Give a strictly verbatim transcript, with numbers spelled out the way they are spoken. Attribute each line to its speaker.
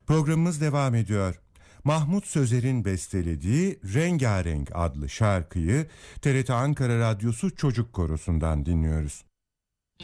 Speaker 1: Programımız devam ediyor. Mahmut Sözer'in bestelediği Rengarenk adlı şarkıyı T R T Ankara Radyosu Çocuk Korosu'ndan dinliyoruz.